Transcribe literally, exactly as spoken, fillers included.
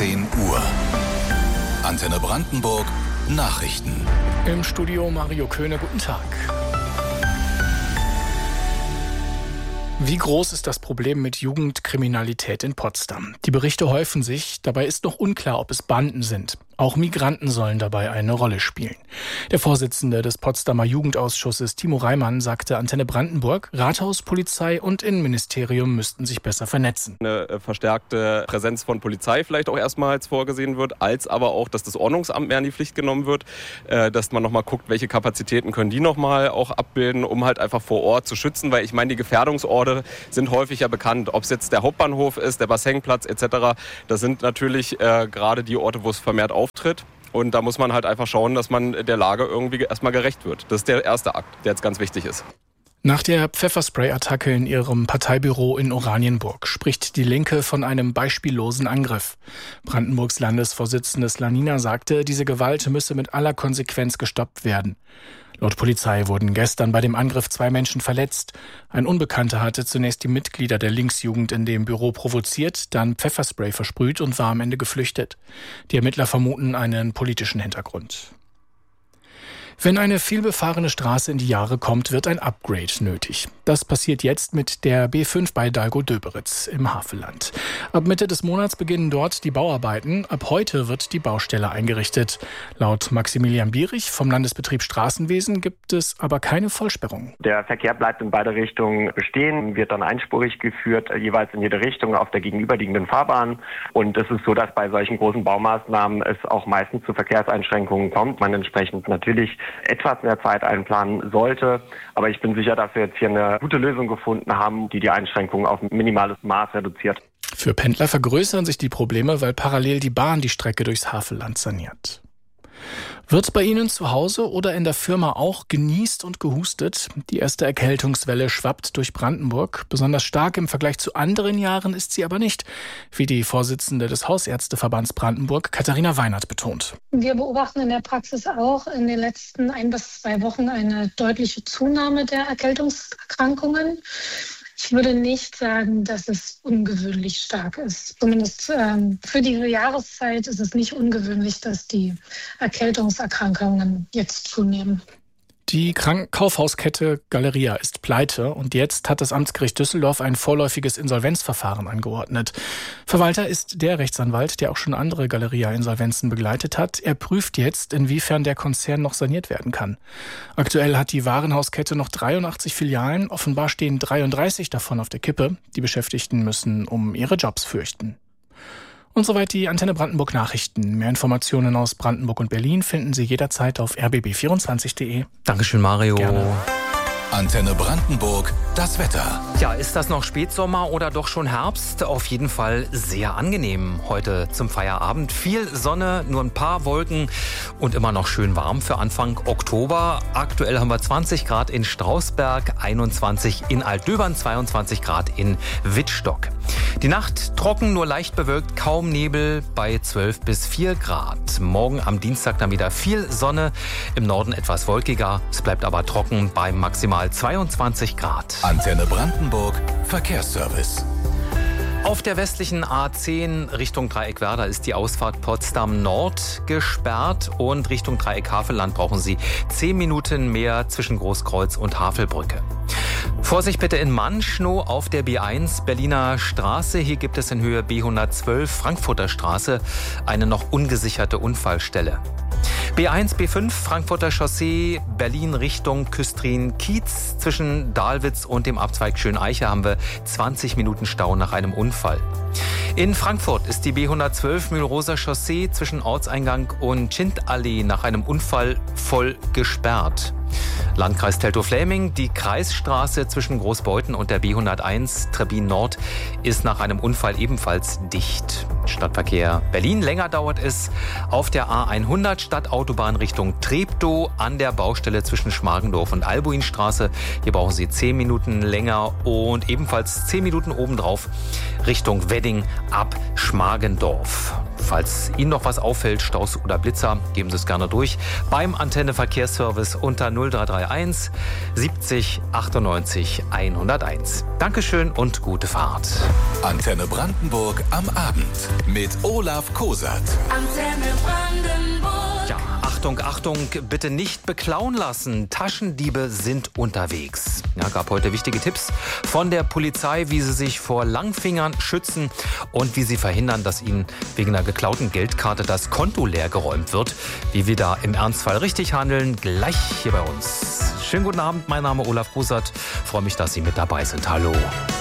zehn Uhr. Antenne Brandenburg Nachrichten. Im Studio Mario Köhne, guten Tag. Wie groß ist das Problem mit Jugendkriminalität in Potsdam? Die Berichte häufen sich, dabei ist noch unklar, ob es Banden sind. Auch Migranten sollen dabei eine Rolle spielen. Der Vorsitzende des Potsdamer Jugendausschusses, Timo Reimann, sagte Antenne Brandenburg, Rathaus, Polizei und Innenministerium müssten sich besser vernetzen. Eine verstärkte Präsenz von Polizei vielleicht auch erstmals vorgesehen wird, als aber auch, dass das Ordnungsamt mehr in die Pflicht genommen wird, dass man nochmal guckt, welche Kapazitäten können die nochmal auch abbilden, um halt einfach vor Ort zu schützen, weil ich meine, die Gefährdungsorte sind häufig ja bekannt, ob es jetzt der Hauptbahnhof ist, der Bassenplatz et cetera. Das sind natürlich äh, gerade die Orte, wo es vermehrt auftritt. Und da muss man halt einfach schauen, dass man der Lage irgendwie erstmal gerecht wird. Das ist der erste Akt, der jetzt ganz wichtig ist. Nach der Pfefferspray-Attacke in ihrem Parteibüro in Oranienburg spricht die Linke von einem beispiellosen Angriff. Brandenburgs Landesvorsitzende Slanina sagte, diese Gewalt müsse mit aller Konsequenz gestoppt werden. Laut Polizei wurden gestern bei dem Angriff zwei Menschen verletzt. Ein Unbekannter hatte zunächst die Mitglieder der Linksjugend in dem Büro provoziert, dann Pfefferspray versprüht und war am Ende geflüchtet. Die Ermittler vermuten einen politischen Hintergrund. Wenn eine vielbefahrene Straße in die Jahre kommt, wird ein Upgrade nötig. Das passiert jetzt mit der B fünf bei Dalgo-Döberitz im Havelland. Ab Mitte des Monats beginnen dort die Bauarbeiten. Ab heute wird die Baustelle eingerichtet. Laut Maximilian Bierich vom Landesbetrieb Straßenwesen gibt es aber keine Vollsperrung. Der Verkehr bleibt in beide Richtungen bestehen, wird dann einspurig geführt, jeweils in jede Richtung auf der gegenüberliegenden Fahrbahn. Und es ist so, dass bei solchen großen Baumaßnahmen es auch meistens zu Verkehrseinschränkungen kommt. Man entsprechend natürlich etwas mehr Zeit einplanen sollte. Aber ich bin sicher, dass wir jetzt hier eine gute Lösung gefunden haben, die die Einschränkungen auf ein minimales Maß reduziert. Für Pendler vergrößern sich die Probleme, weil parallel die Bahn die Strecke durchs Havelland saniert. Wird bei Ihnen zu Hause oder in der Firma auch genießt und gehustet? Die erste Erkältungswelle schwappt durch Brandenburg. Besonders stark im Vergleich zu anderen Jahren ist sie aber nicht, wie die Vorsitzende des Hausärzteverbands Brandenburg, Katharina Weinert, betont. Wir beobachten in der Praxis auch in den letzten ein bis zwei Wochen eine deutliche Zunahme der Erkältungserkrankungen. Ich würde nicht sagen, dass es ungewöhnlich stark ist. Zumindest ähm, für diese Jahreszeit ist es nicht ungewöhnlich, dass die Erkältungserkrankungen jetzt zunehmen. Die Krank- Kaufhauskette Galeria ist pleite und jetzt hat das Amtsgericht Düsseldorf ein vorläufiges Insolvenzverfahren angeordnet. Verwalter ist der Rechtsanwalt, der auch schon andere Galeria-Insolvenzen begleitet hat. Er prüft jetzt, inwiefern der Konzern noch saniert werden kann. Aktuell hat die Warenhauskette noch dreiundachtzig Filialen. Offenbar stehen dreiunddreißig davon auf der Kippe. Die Beschäftigten müssen um ihre Jobs fürchten. Und soweit die Antenne Brandenburg Nachrichten. Mehr Informationen aus Brandenburg und Berlin finden Sie jederzeit auf r b b vierundzwanzig punkt d e. Dankeschön, Mario. Gerne. Antenne Brandenburg, das Wetter. Ja, ist das noch Spätsommer oder doch schon Herbst? Auf jeden Fall sehr angenehm heute zum Feierabend. Viel Sonne, nur ein paar Wolken und immer noch schön warm für Anfang Oktober. Aktuell haben wir zwanzig Grad in Strausberg, einundzwanzig in Altdöbern, zweiundzwanzig Grad in Wittstock. Die Nacht trocken, nur leicht bewölkt, kaum Nebel bei zwölf bis vier Grad. Morgen am Dienstag dann wieder viel Sonne, im Norden etwas wolkiger. Es bleibt aber trocken bei maximal zweiundzwanzig Grad. Antenne Brandenburg, Verkehrsservice. Auf der westlichen A zehn Richtung Dreieck-Werder ist die Ausfahrt Potsdam Nord gesperrt und Richtung Dreieck-Havelland brauchen Sie zehn Minuten mehr zwischen Großkreuz und Havelbrücke. Vorsicht bitte in Manschnow auf der B eins Berliner Straße. Hier gibt es in Höhe B hundertzwölf Frankfurter Straße eine noch ungesicherte Unfallstelle. B eins, B fünf, Frankfurter Chaussee, Berlin Richtung Küstrin-Kiez. Zwischen Dahlwitz und dem Abzweig Schöneiche haben wir zwanzig Minuten Stau nach einem Unfall. In Frankfurt ist die B hundertzwölf Mühlroser Chaussee zwischen Ortseingang und Schindallee nach einem Unfall voll gesperrt. Landkreis Teltow-Fläming, die Kreisstraße zwischen Großbeuthen und der B hunderteins Trebbin Nord ist nach einem Unfall ebenfalls dicht. Stadtverkehr Berlin, länger dauert es auf der A hundert Stadtautobahn Richtung Treptow an der Baustelle zwischen Schmargendorf und Albuinstraße. Hier brauchen Sie zehn Minuten länger und ebenfalls zehn Minuten obendrauf Richtung Wedding ab Schmargendorf. Falls Ihnen noch was auffällt, Staus oder Blitzer, geben Sie es gerne durch beim Antenne Verkehrsservice unter null drei drei eins siebzig achtundneunzig hunderteins. Dankeschön und gute Fahrt. Antenne Brandenburg am Abend mit Olaf Kosat. Antenne Brandenburg. Ja, Achtung, Achtung, bitte nicht beklauen lassen. Taschendiebe sind unterwegs. Ja, gab heute wichtige Tipps von der Polizei, wie sie sich vor Langfingern schützen und wie sie verhindern, dass ihnen wegen einer geklauten Geldkarte das Konto leergeräumt wird. Wie wir da im Ernstfall richtig handeln, gleich hier bei uns. Schönen guten Abend, mein Name ist Olaf Kosat. Freue mich, dass Sie mit dabei sind. Hallo.